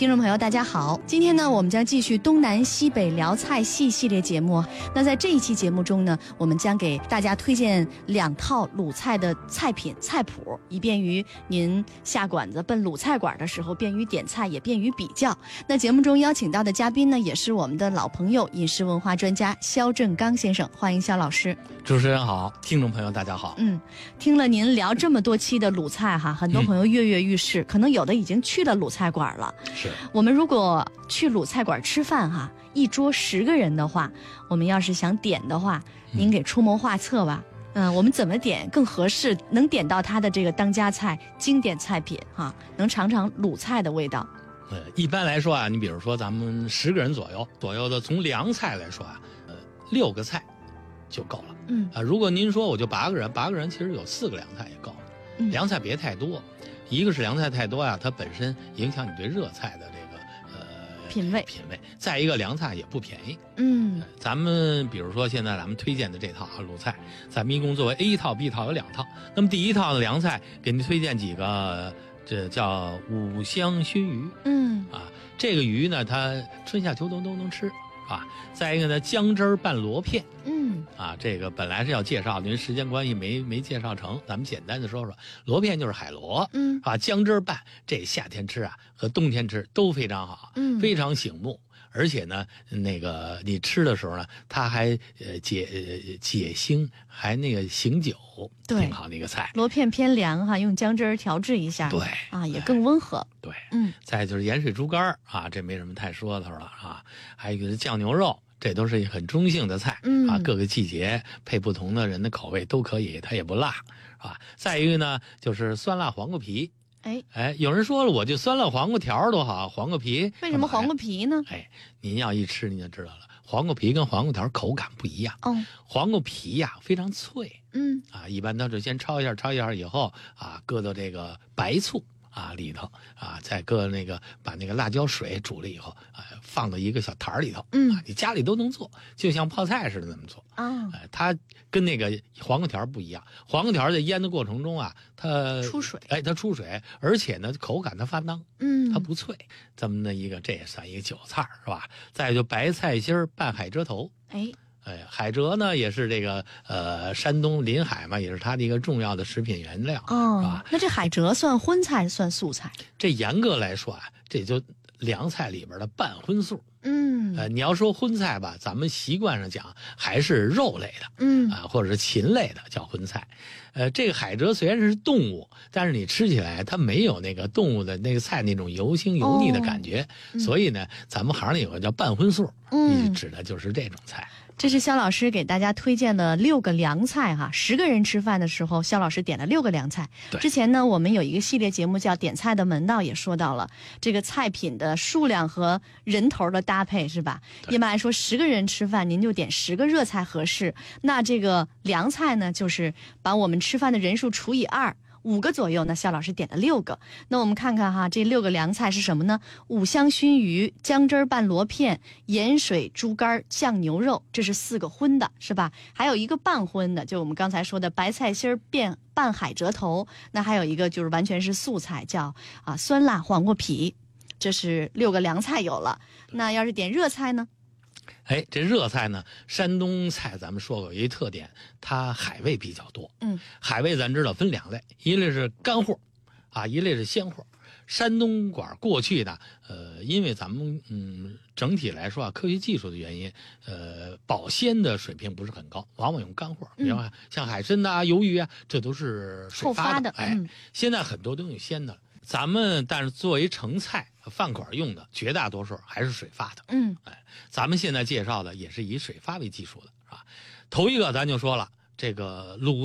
听众朋友大家好，今天呢我们将继续东南西北辽菜系列节目。那在这一期节目中呢，我们将给大家推荐2套鲁菜的菜品菜谱，以便于您下馆子奔鲁菜馆的时候便于点菜，也便于比较。那节目中邀请到的嘉宾呢，也是我们的老朋友，饮食文化专家肖振刚先生，欢迎肖老师。 主持人好，听众朋友大家好。 听了您聊这么多期的鲁菜哈，很多朋友跃跃欲试，可能有的已经去了鲁菜馆了。 是我们如果去鲁菜馆吃饭哈，一桌10个人的话，我们要是想点的话，您给出谋划策吧。我们怎么点更合适，能点到它的这个当家菜、经典菜品哈，能尝尝鲁菜的味道。 一般来说啊，你比如说咱们10个人左右的，从凉菜来说啊，6个菜就够了。如果您说我就8个人其实有4个凉菜也够了。凉菜别太多，一个是凉菜太多啊，它本身影响你对热菜的这个品味。 再一个凉菜也不便宜。咱们比如说现在咱们推荐的这套鲁菜，咱们一共作为 A 套 B 套有2套。那么第一套的凉菜给您推荐几个，这叫五香熏鱼。这个鱼呢，它春夏秋冬都能吃啊。再一个呢，姜汁拌螺片。这个本来是要介绍的，因为时间关系没介绍成，咱们简单的说说。螺片就是海螺。姜汁拌，这夏天吃啊和冬天吃都非常好。非常醒目。而且呢，那个你吃的时候呢，它还解腥，还那个醒酒，挺好的一个菜。 螺片偏凉哈，用姜汁调制一下， 对也更温和。 对，再就是盐水猪肝啊，这没什么太说头了啊。还有一个是酱牛肉，这都是很中性的菜啊，各个季节配不同的人的口味都可以，它也不辣啊。再一个呢，就是酸辣黄瓜皮。有人说了，我就酸辣黄瓜条多好，黄瓜皮为什么黄瓜皮呢？ 您要一吃您就知道了，黄瓜皮跟黄瓜条口感不一样。黄瓜皮呀非常脆。一般都是先焯一下以后啊，搁到这个白醋里头再搁把那个辣椒水煮了以后放到一个小坛里头。你家里都能做，就像泡菜似的那么做。它跟那个黄瓜条不一样，黄瓜条在腌的过程中啊，它出水。它出水，而且呢口感它发囊。它不脆。这么的一个，这也算一个韭菜是吧？再就白菜心拌海蜇头。海蜇呢也是这个山东临海嘛，也是它的一个重要的食品原料。是吧？ 那这海蜇算荤菜算素菜？ 这严格来说啊，这就凉菜里边的半荤素。你要说荤菜吧，咱们习惯上讲还是肉类的。或者是禽类的叫荤菜。这个海蜇虽然是动物，但是你吃起来它没有那个动物的那个菜那种油腥油腻的感觉。所以呢，咱们行里有个叫半荤素，指的就是这种菜。 这是肖老师给大家推荐的6个凉菜哈，10个人吃饭的时候，肖老师点了6个凉菜。之前呢，我们有一个系列节目叫《点菜的门道》，也说到了这个菜品的数量和人头的搭配，是吧？一般来说，10个人吃饭，您就点10个热菜合适。那这个凉菜呢，就是把我们吃饭的人数除以2。5个左右呢，肖老师点了6个。那我们看看哈，这6个凉菜是什么呢？五香熏鱼、姜汁拌螺片、盐水猪肝、酱牛肉，这是4个荤的，是吧？还有一个半荤的，就我们刚才说的白菜心拌海蜇头。那还有一个就是完全是素菜，叫酸辣黄瓜皮。这是6个凉菜有了。那要是点热菜呢？ 这热菜呢，山东菜咱们说过有一特点，它海味比较多。海味咱知道分2类，一类是干货一类是鲜货。山东馆过去呢，因为咱们整体来说科学技术的原因，保鲜的水平不是很高，往往用干货。比方像海参鱿鱼这都是水发的。现在很多都用鲜的了。咱们但是作为成菜饭馆用的，绝大多数还是水发的。咱们现在介绍的也是以水发为基础的，是吧？头一个咱就说了，这个鲁